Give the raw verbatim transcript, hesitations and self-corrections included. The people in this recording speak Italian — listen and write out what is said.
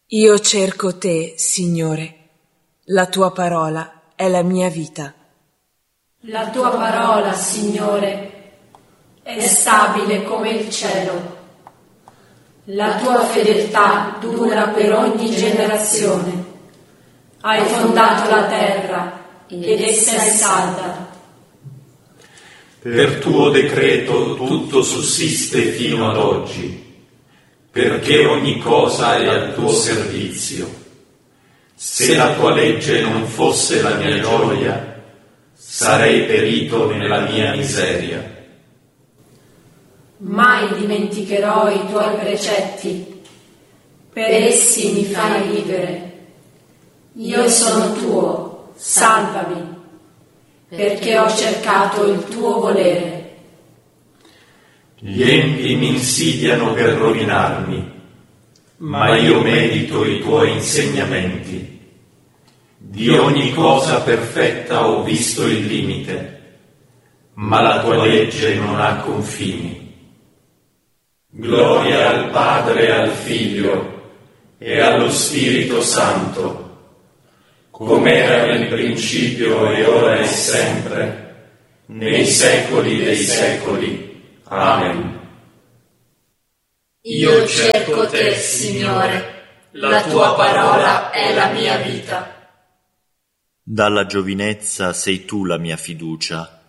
Io cerco te, Signore. La tua parola è la mia vita. La tua parola, Signore, è stabile come il cielo. La tua fedeltà dura per ogni generazione. Hai fondato la terra ed essa è salda. Per tuo decreto tutto sussiste fino ad oggi, perché ogni cosa è al tuo servizio. Se la tua legge non fosse la mia gioia, sarei perito nella mia miseria. Mai dimenticherò i tuoi precetti, per essi mi fai vivere. Io sono tuo, salvami, perché ho cercato il tuo volere. Gli empi mi insidiano per rovinarmi, ma io medito i tuoi insegnamenti. Di ogni cosa perfetta ho visto il limite, ma la tua legge non ha confini. Gloria al Padre e al Figlio e allo Spirito Santo, com'era nel principio e ora e sempre, nei secoli dei secoli. Amen. Io cerco te, Signore, la tua parola è la mia vita. Dalla giovinezza sei tu la mia fiducia,